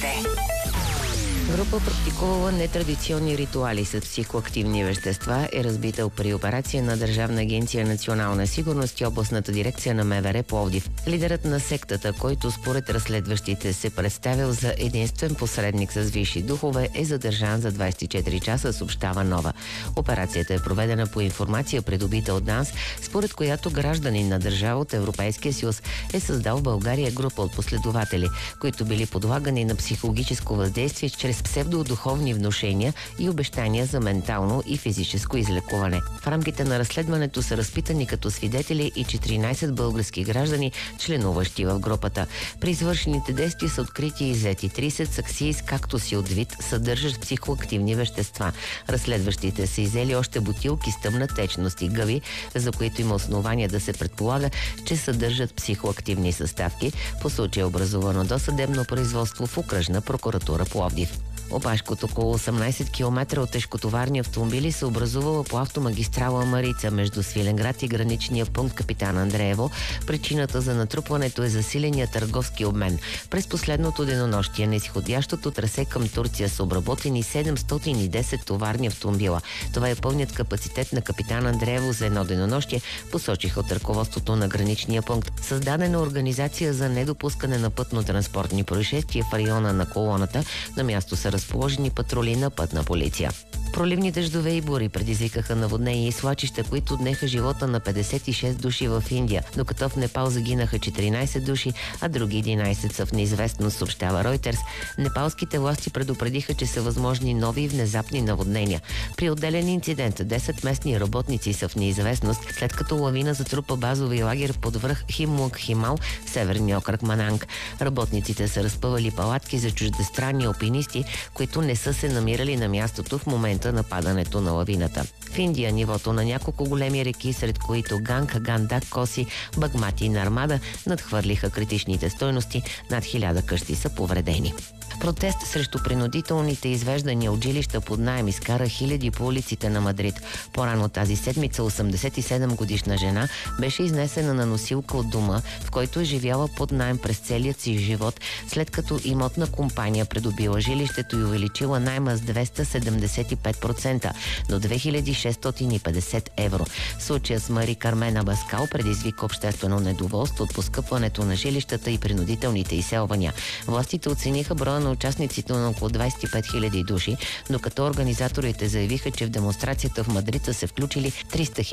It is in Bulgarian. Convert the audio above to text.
Новините. Група, практикувала нетрадиционни ритуали с психоактивни вещества, е разбита при операция на Държавна агенция национална сигурност и областната дирекция на МВР Пловдив. Лидерът на сектата, който според разследващите се представил за единствен посредник с висши духове, е задържан за 24 часа, съобщава Нова. Операцията е проведена по информация, придобита от ДАНС, според която гражданин на държава от Европейския съюз е създал в България група от последователи, които били подлагани на психологическо въздействие чрез псевдодуховни внушения и обещания за ментално и физическо излекуване. В рамките на разследването са разпитани като свидетели и 14 български граждани, членуващи в групата. При извършените действия са открити и иззети 30 саксии с кактуси от вид, съдържащ психоактивни вещества. Разследващите са иззели още бутилки с тъмна течност и гъви, за които има основания да се предполага, че съдържат психоактивни съставки. По случая е образувано досъдебно производство в Окръжна прокуратура Пловдив. Опашка от около 18 км от тежкотоварни автомобили се образувала по автомагистрала Марица между Свиленград и граничния пункт Капитан Андреево. Причината за натрупването е засиления търговски обмен. През последното денонощие на изходящото трасе към Турция са обработени 710 товарни автомобила. Това е пълният капацитет на Капитан Андреево за едно денонощие, посочиха от ръководството на граничния пункт. Създадена организация за недопускане на пътно-транспортни происшествия в района на колоната. На място са разположени патрули на пътна полиция. Проливни дъждове и бури предизвикаха наводнения и свлачища, които отнеха живота на 56 души в Индия, докато в Непал загинаха 14 души, а други 11 са в неизвестност, съобщава Reuters. Непалските власти предупредиха, че са възможни нови и внезапни наводнения. При отделен инцидент 10 местни работници са в неизвестност, след като лавина затрупа базови лагер под връх Химлунг Химал в северния окръг Мананг. Работниците са разпъвали палатки за чуждестранни алпинисти, които не са се намирали на мястото в момента на падането на лавината. В Индия нивото на няколко големи реки, сред които Ганг, Гандак, Коси, Багмати и Нармада, надхвърлиха критичните стойности. Над 1000 къщи са повредени. Протест срещу принудителните извеждания от жилища под наем изкара хиляди по улиците на Мадрид. По-рано тази седмица 87-годишна жена беше изнесена на носилка от дома, в който е живяла под наем през целият си живот, след като имотна компания придобила жилището и увеличила найма с 275% до 2650 евро. Случая с Мари Кармен Абаскал предизвика обществено недоволство от поскъпването на жилищата и принудителните изселвания. Властите оцениха броя на участниците на около 25 000 души, докато организаторите заявиха, че в демонстрацията в Мадрид са се включили 300 000